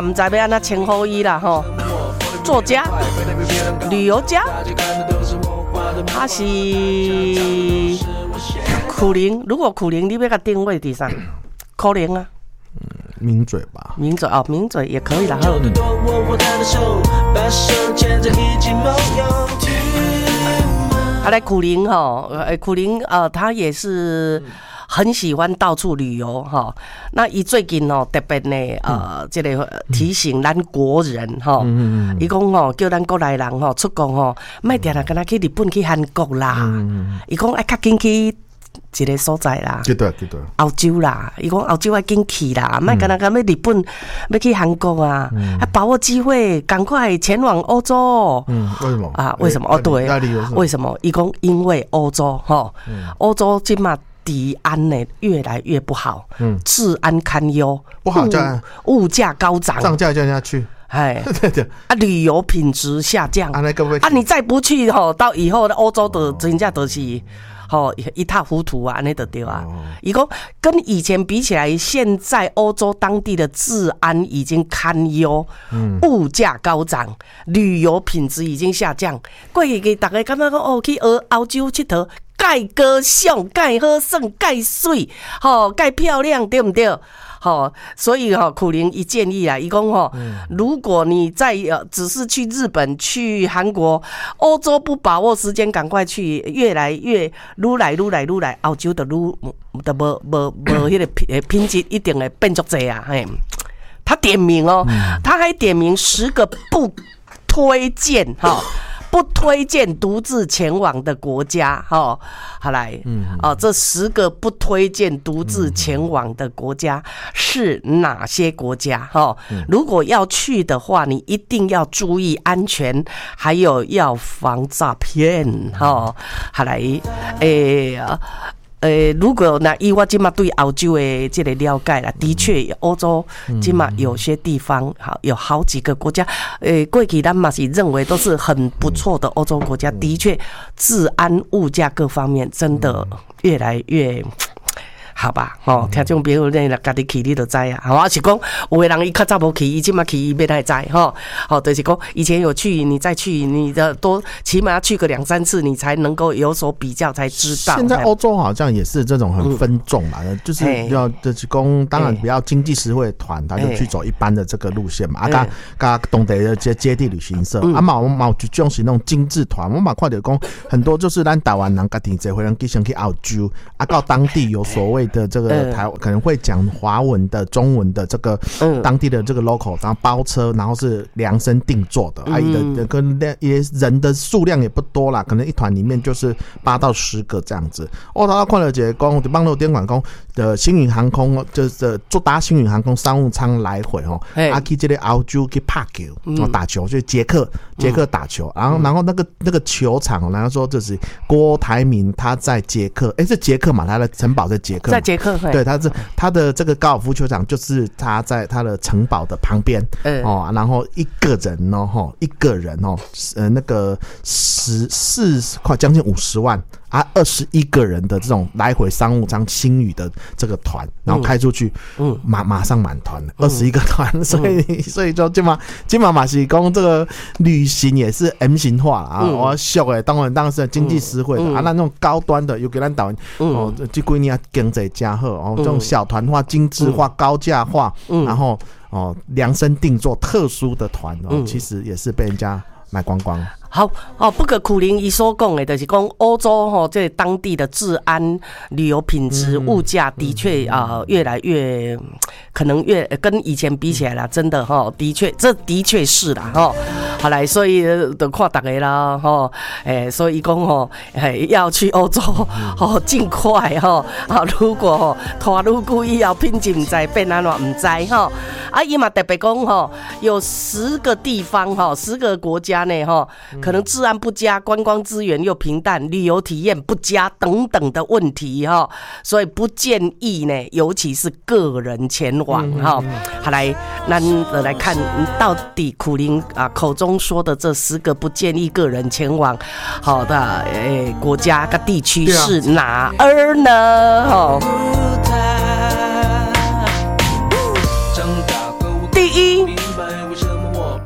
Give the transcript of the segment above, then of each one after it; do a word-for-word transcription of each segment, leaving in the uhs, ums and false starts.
唔知要安怎称呼伊啦吼。作家、旅游家，他是苦苓。如果苦苓，你要甲定位伫啥？可能啊。 嗯，名嘴吧。 名嘴哦，名嘴也可以啦。好。啊，来苦苓哈，呃，苦苓呃，他也是很喜欢到处旅游哈。那伊最近哦，特别呢，呃，这个提醒咱国人哈，伊讲吼，叫咱国内人吼出国吼，莫定定敢若去日本去韩国啦。伊讲爱较紧去一个所在啦， 对对对， 欧洲啦，伊讲欧洲要紧去啦，莫干那干要日本，要去韩国啊，嗯、啊把握机会，赶快前往欧洲。 嗯，为什么啊？为什么？哦，对，为什么？伊讲因为欧洲哈，欧、嗯、洲今嘛治安呢越来越不好，嗯，治安堪忧， 不好价， 物价高涨， 涨价降下去。 哎，啊，旅游品质下降，啊，啊你再不去吼，到以后的欧洲的真正都是。哦，一塌糊涂啊，那就对啊。伊讲跟以前比起来，现在欧洲当地的治安已经堪忧，嗯、物价高涨，旅游品质已经下降。过去大家感觉讲哦，去欧洲佚佗，介高尚、介好耍、介水，吼，介漂亮，对不对？好，所以哈，苦苓一建议啊，一共哈，如果你在呃只是去日本、去韩国、欧洲不把握时间，赶快去，越来越愈来愈来愈来，欧洲的愈的无无无迄个品质一定会变足济啊！嘿，他点名哦，他还点名十个不推荐哈。不推荐独自前往的国家，哈，好来，嗯，哦，这十个不推荐独自前往的国家是哪些国家？哈，如果要去的话，你一定要注意安全，还有要防诈骗，哈，好来，诶、欸。呃，如果那以我今嘛对欧洲的这个了解啦，的确欧洲今嘛有些地方好有好几个国家，呃，过去咱嘛是认为都是很不错的欧洲国家，的确治安、物价各方面真的越来越。好吧，吼，听众朋友呢，家己去你就知啊，好啊，是讲有的人伊较早无去，伊即马去伊要哪会知吼？好，就是讲以前有去，你再去，你的多起码要去个两三次，你才能够有所比较，才知道。 现在欧洲好像也是这种很分众嘛，嗯、就是要就是讲，当然比较经济实惠的团，他就去走一般的这个路线嘛，啊，甲甲当地的这接地旅行社，嗯、啊嘛，我嘛有一种是那种精致团，我嘛看到讲很多就是咱台湾人家己这回人去先去澳洲，啊，到当地有所谓的这个台可能会讲华文的、中文的这个当地的这个 local， 然后包车，然后是量身定做的，啊，的跟也人的数量也不多啦，可能一团里面就是八到十个这样子。哦，他看了一个讲，就帮到电管讲的星宇航空，就是坐搭星宇航空商务舱来回哦，啊去这个澳洲去拍球，哦打球，就是捷克捷克打球，然后然后那个那个球场，然后说就是郭台铭他在捷克，哎、欸、是捷克嘛，他的城堡在捷克， 在捷克。 对，他是他的这个高尔夫球场，就是他在他的城堡的旁边，嗯、哦，然后一个人哦，吼，一个人哦，呃，那个十四快将近五十万啊，二十一个人的这种来回商务舱星宇的这个团，然后开出去，嗯，马马上满团了，二十一个团，嗯、所以、嗯、所以就今嘛今嘛嘛是讲这个旅行也是 M 型化啊，嗯、我秀诶，当然当然是经济实惠的、嗯、啊，那那种高端的又给咱台湾，嗯、哦，这几年经济加好。哦，这种小团化、精致化、嗯、高价化，嗯、然后哦量身定做特殊的团哦，嗯、其实也是被人家买光光。 好哦，不过苦苓伊所讲的，就是讲欧洲吼，这当地的治安、旅游品质、嗯、物价的确啊、呃、越来越，可能越跟以前比起来啦，真的哈，的确这的确是啦哈。好来，所以就看大家啦哈，诶，所以讲吼，诶要去欧洲吼，尽快哈啊！如果吼拖愈久以后品质唔知变安怎唔知哈啊，伊嘛特别讲吼，有十个地方哈，十个国家呢哈。可能治安不佳，观光资源又平淡，旅游体验不佳等等的问题哈，所以不建议呢，尤其是个人前往哈。好来，那来看到底苦苓啊口中说的这十个不建议个人前往好的诶国家跟地区是哪儿呢？哈，第一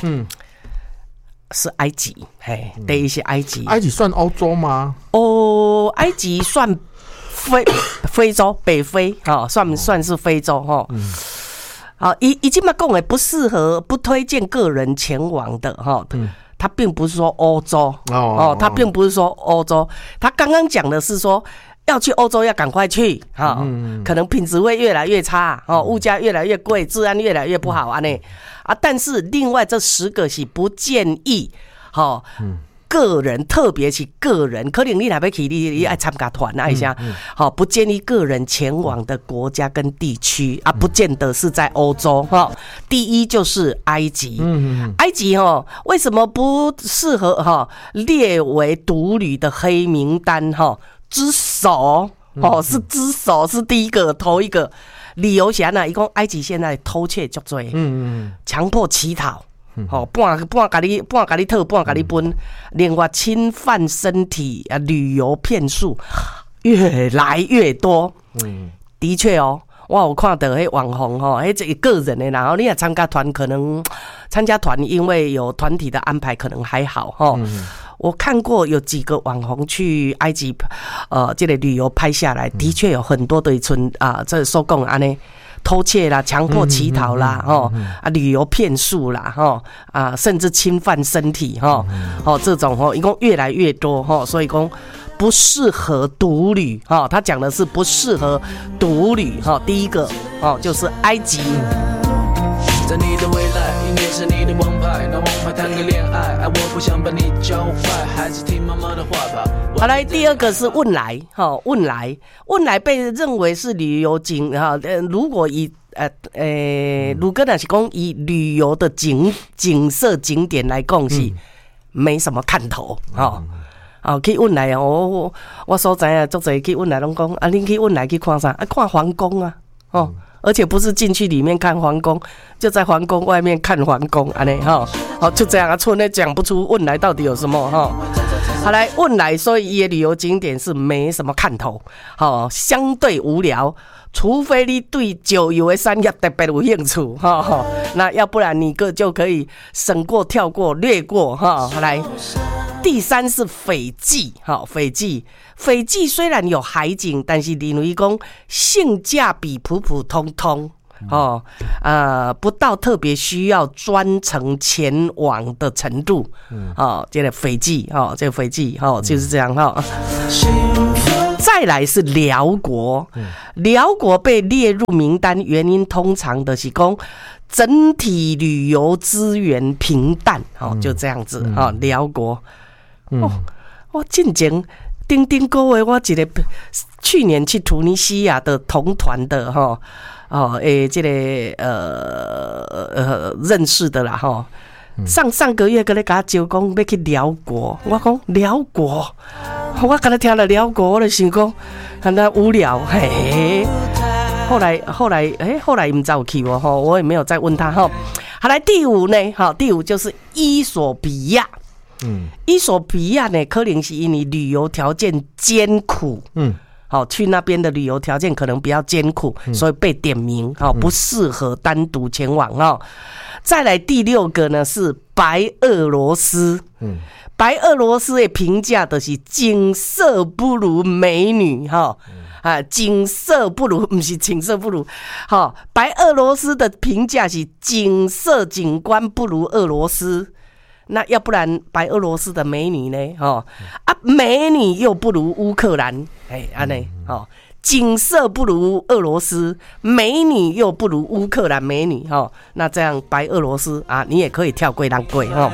嗯，是埃及，嘿，第一是埃及。 埃及算欧洲吗？ 哦，埃及算非非洲北非，哈、哦，算算是非洲哈。嗯。好，已已经嘛讲的不适合、不推荐个人前往的哈。嗯。他并不是说欧洲哦，哦，他并不是说欧洲，他刚刚讲的是说要去欧洲要赶快去哈、哦嗯，可能品质会越来越差哦，物价越来越贵，治安越来越不好啊呢啊，但是另外这十个是不建议哈。哦嗯个人，特别是个人，可能你若要去，你你爱参加团啊一下，好、嗯嗯，不建议个人前往的国家跟地区啊，不见得是在欧洲哈。第一就是埃及，嗯嗯埃及哈，为什么不适合哈列为独旅的黑名单哈？之首哦，是之首，是第一个头一个。理由是呢，一共埃及现在偷窃足多，嗯嗯，强迫乞讨。哦，半半甲你半甲你讨，半甲你分，另外侵犯身体啊，旅游骗术越来越多。嗯，的确哦，我有看到迄网红吼，迄这个人的，然后你也参加团，可能参加团因为有团体的安排，可能还好哈。嗯，我看过有几个网红去埃及，呃，这个旅游拍下来，的确有很多的村啊，这收供安尼。偷窃啦，强迫乞讨啦，吼、嗯嗯、啊，旅游骗术啦，吼啊，甚至侵犯身体，吼、嗯，哦，这种吼，一共越来越多，吼，所以讲不适合独旅，哈，他讲的是不适合独旅，哈，第一个，哦，就是埃及。在你的未来，音乐是你的王牌，拿王牌谈个恋爱，爱我不想把你教坏，还是听妈妈的话吧。好来，第二个是汶莱，哈，汶莱，汶莱被认为是旅游景，哈，呃，如果以呃呃，如果那是讲以旅游的景景色景点来讲是没什么看头，哈、嗯。哦，去汶莱啊！我我所知啊，足侪去汶莱拢讲啊，恁去汶莱去看啥？啊，看皇宫啊！哦，嗯、而且不是进去里面看皇宫，就在皇宫外面看皇宫，安尼哈。哦，就这样啊，村内讲不出汶莱到底有什么哈。好来，汶莱所以伊的旅游景点是没什么看头，好、哦，相对无聊。除非你对九游的产业特别有兴趣哈，那要不然你个就可以省过、跳过、略过哈。来。第三是斐济，哈，斐济，斐济虽然有海景，但是认为讲性价比普普通通，哦，呃，不到特别需要专程前往的程度，嗯，哦，这个斐济，哦，这个斐济，哦，就是这样哈。再来是辽国，辽国被列入名单，原因通常的是讲整体旅游资源平淡，哦，就这样子，哦，辽国。哦，我进前丁丁个月，我一个去年去突尼西亚的同团的哈哦诶，这个呃呃认识的啦哈。上上个月跟你甲招讲要去辽国，我讲辽国，我刚才听了辽国，我就想讲很那无聊嘿。后来后来哎，后来唔知有去我哈，我也没有再问他哈。好来第五呢，好第五就是伊索比亚。嗯，伊索比亚呢，可能是因为旅游条件艰苦，嗯，好、哦，去那边的旅游条件可能比较艰苦，嗯、所以被点名，好、哦，不适合单独前往哦。再来第六个呢是白俄罗斯，嗯，白俄罗斯的评价的是景色不如美女，哈、哦。嗯啊，景色不如，不是景色不如，好、哦，白俄罗斯的评价是景色景观不如俄罗斯。那要不然白俄罗斯的美女呢？哦啊，美女又不如乌克兰，哎，安内哦，景色不如俄罗斯，美女又不如乌克兰美女，哦，那这样白俄罗斯啊，你也可以跳贵浪贵哦。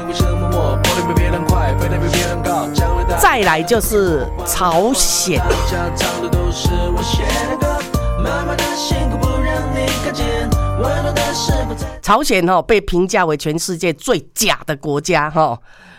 再来就是朝鲜。朝鲜、哦、被评价为全世界最假的国家、哦、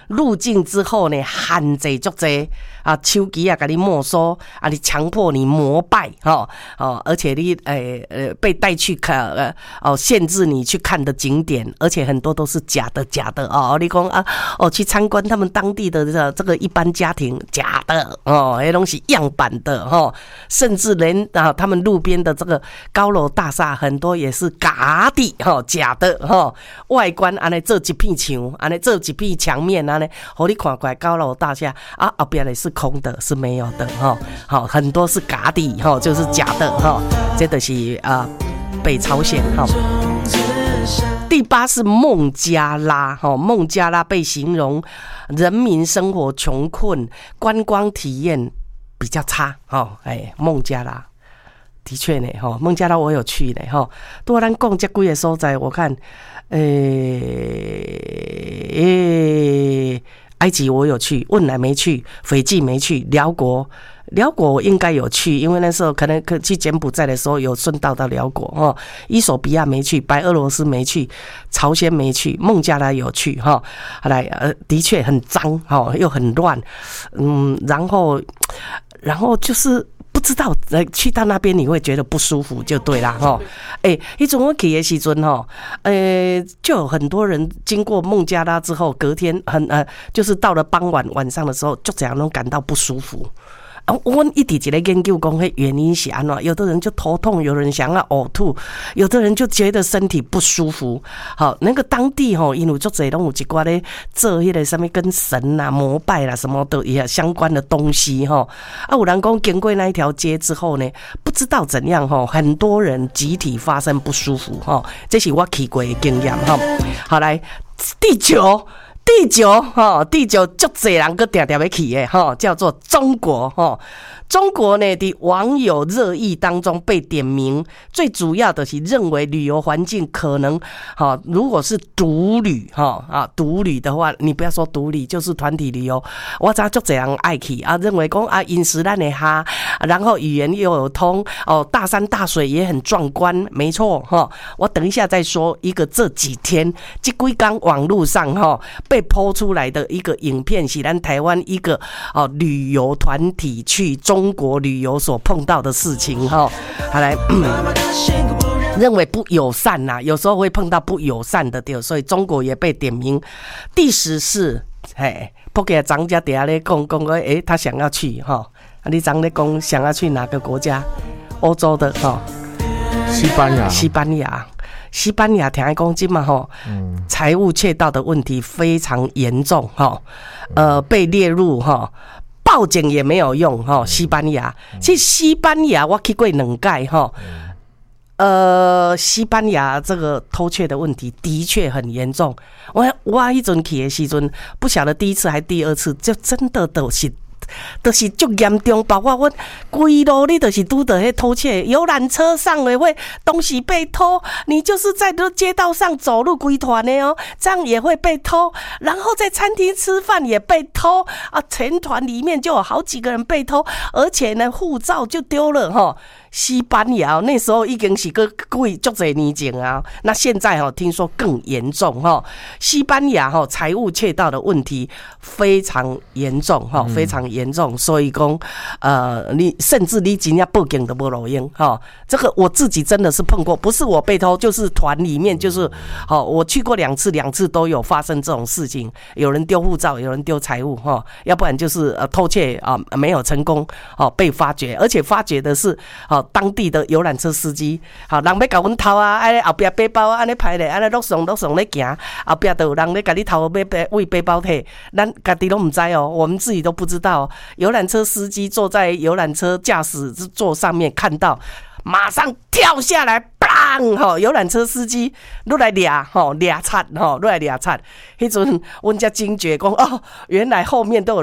入境之后呢，限制足多啊，手机啊，给你没收啊，你强迫你膜拜哈哦，而且你诶呃被带去看呃哦，限制你去看的景点，而且很多都是假的假的哦。你讲啊哦，去参观他们当地的这这个一般家庭，假的哦，那东西样板的哈、哦，甚至连啊他们路边的这个高楼大厦很多也是假的哈、哦，假的哈、哦，外观安尼做一片墙，安尼做一片墙面安尼，互你看过来高楼大厦啊，后边的是空的，是没有的哈。好、哦，很多是假的哈、哦，就是假的哈、哦。这就是啊、呃、北朝鲜哈。第八是孟加拉哈，孟加拉被形容人民生活穷困，观光体验比较差哈。哎，孟加拉的确呢哈，孟加拉我有去呢哈。多咱讲这几个所在，我看，诶、欸、诶。欸埃及我有去，汶莱没去，斐济没去，辽国辽国我应该有去，因为那时候可能去柬埔寨的时候有顺道到辽国哦。伊索比亚没去，白俄罗斯没去，朝鲜没去，孟加拉有去哈。后来呃，的确很脏哈，又很乱，嗯，然后然后就是。不知道，去到那边你会觉得不舒服就对啦哈。哎，一种我去的时阵哈，呃，就有很多人经过孟加拉之后，隔天很呃，就是到了傍晚晚上的时候，就这样能感到不舒服。啊，我一直一个研究讲，迄原因是安怎？有的人就头痛，有人想要呕吐，有的人就觉得身体不舒服。好，那个当地吼，因为足侪拢有一寡咧做迄个什么跟神啊、膜拜啦什么的也相关的东西吼。啊，有人讲经过那一条街之后呢，不知道怎样吼，很多人集体发生不舒服吼，这是我去过的经验吼。好，来第九。第九哈，第九足侪人个定定要去的哈，叫做中国哈。中国呢，的网友热议当中被点名，最主要的是认为旅游环境可能哈，如果是独旅哈啊，独旅的话，你不要说独旅，就是团体旅游，我知足侪人爱去啊，认为讲啊饮食咱的哈，然后语言又有通哦，大山大水也很壮观，没错哈。我等一下再说一个这几天这几天网络上哈被po出来的一个影片，是咱台湾一个哦旅游团体去中。中国旅游所碰到的事情哈，好来、嗯、认为不友善呐、啊，有时候会碰到不友善的地，所以中国也被点名。第十是，嘿，不给张家底下咧讲讲个，诶，他想要去哈，你张咧讲想要去哪个国家？欧洲的哈， 西班牙， 西班牙。西班牙听讲今嘛吼，财务窃盗的问题非常严重哈，呃，被列入哈。报警也没有用哈，西班牙，其实西班牙我去过两届哈，呃，西班牙这个偷窃的问题的确很严重。我我迄阵去的时阵，不晓得第一次还第二次，就真的都是。就是足严重，包括阮规路你就是拄到迄偷窃，游览车上也会东西被偷，你就是在这街道上走路规团的哦，这样也会被偷，然后在餐厅吃饭也被偷啊，全团里面就有好几个人被偷，而且呢护照就丢了哈。西班牙那时候已经是个贵足侪年前啊，那现在哈听说更严重哈。西班牙哈财务窃盗的问题非常严重哈，非常严重，所以讲呃，你甚至你真正报警都没路用哈。这个我自己真的是碰过，不是我被偷，就是团里面就是好，我去过两次，两次都有发生这种事情，有人丢护照，有人丢财物哈，要不然就是呃偷窃啊没有成功哦被发觉，而且发觉的是好。当地的游览车司机，好，人要甲阮偷啊，安尼后壁背包安尼排咧，安尼落送落送咧行，后壁都有人咧甲你偷背背为背包摕，咱家己都唔知哦，我们自己都不知道、哦。游览车司机坐在游览车驾驶座上面看到，马上跳下来，砰！吼，游览车司机落来抓，吼抓贼，吼落来抓贼。迄阵阮才惊觉讲，哦，原来后面都有人。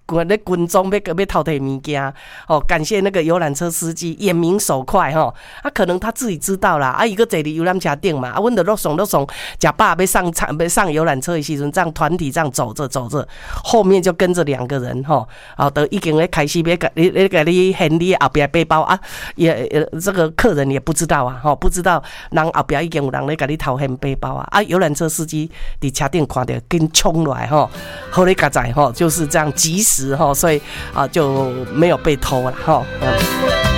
咧军中要要偷摕物件，哦，感谢那个游览车司机眼明手快吼，啊，可能他自己知道啦，啊，伊个坐伫游览车顶嘛，啊，阮就落送落送，食饱要上要上游览车的时阵，这样团体这样走着走着，后面就跟着两个人吼，啊，都已经咧开始要给你你给你hand你后边背包啊，也这个客人也不知道啊，吼，不知道人后边已经有人咧给你偷hand背包啊，啊，游览车司机伫车顶看到跟冲来吼，好咧加载吼，就是这样及时吼，所以啊就没有被偷了吼。